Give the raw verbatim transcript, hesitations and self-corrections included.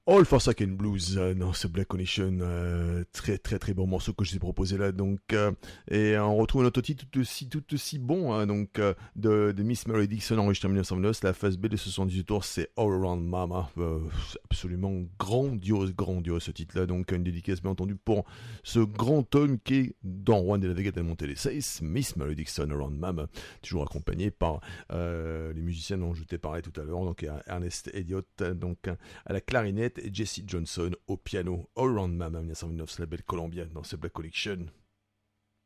All for Second Blues euh, dans ce Black Connection, euh, très très très bon morceau que je vous ai proposé là, donc euh, et on retrouve un autre titre tout aussi tout aussi bon, hein, donc euh, de, de Miss Mary Dixon enregistré en dix-neuf cent neuf. La phase B de soixante-dix-huit tours, c'est All Around Mama, euh, c'est absolument grandiose grandiose ce titre là, donc une dédicace bien entendu pour ce grand homme qui est dans Juan de la Vega del Monte de Seis, Miss Mary Dixon Around Mama, toujours accompagné par euh, les musiciens dont je t'ai parlé tout à l'heure, donc Ernest Elliott donc à la clarinette et Jesse Johnson au piano. All Around Mama, dix-neuf cent vingt-neuf, c'est la belle Columbia dans ce Black Collection.